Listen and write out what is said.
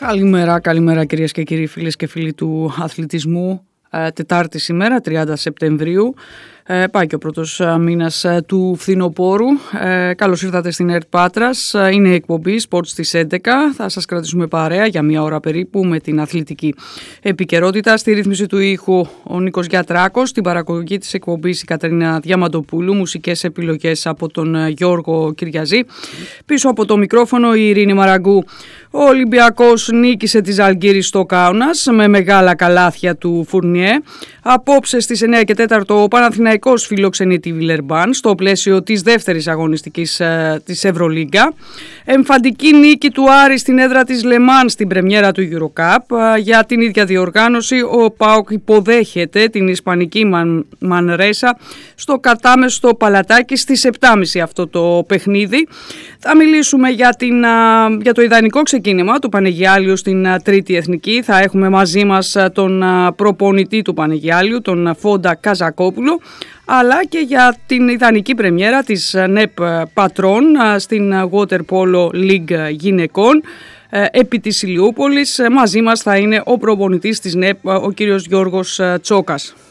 Καλημέρα κυρίες και κύριοι, φίλες και φίλοι του αθλητισμού. Τετάρτη σήμερα, 30 Σεπτεμβρίου. Πάει και ο πρώτος μήνας του φθινοπόρου. Καλώς ήρθατε στην ΕΡΤ Πάτρας. Είναι η εκπομπή Sports στις 11. Θα σας κρατήσουμε παρέα για μία ώρα περίπου με την αθλητική επικαιρότητα. Στη ρύθμιση του ήχου ο Νίκος Γιατράκος. Στην παραγωγή της εκπομπής η Κατερίνα Διαμαντοπούλου. Μουσικές επιλογές από τον Γιώργο Κυριαζή. Πίσω από το μικρόφωνο η Ειρήνη Μαραγκού. Ο Ολυμπιακός νίκησε τη Ζαλγκύρη στο Κάουνας με μεγάλα καλάθια του Φουρνιέ. Απόψε στις 9 και 4 ο Παναθηναϊκός φιλοξενεί τη Βιλερμπάν στο πλαίσιο της δεύτερης αγωνιστικής της Ευρωλίγκα. Εμφαντική νίκη του Άρη στην έδρα της Λεμάν στην πρεμιέρα του EuroCup. Για την ίδια διοργάνωση ο ΠΑΟΚ υποδέχεται την Ισπανική Μανρέσα στο κατάμεστο Παλατάκι στις 7.30 αυτό το παιχνίδι. Θα μιλήσουμε για το ιδανικό ξεκίνημα του Πανεγιάλιου στην Τρίτη Εθνική. Θα έχουμε μαζί μας τον προπονητή του Πανεγιάλιου, τον Φόντα Καζακόπουλο, αλλά και για την ιδανική πρεμιέρα της ΝΕΠ Πατρών στην Water Polo League γυναικών επί της Ηλιούπολης. Μαζί μας θα είναι ο προπονητής της ΝΕΠ, ο κύριος Γιώργος Τσόκας.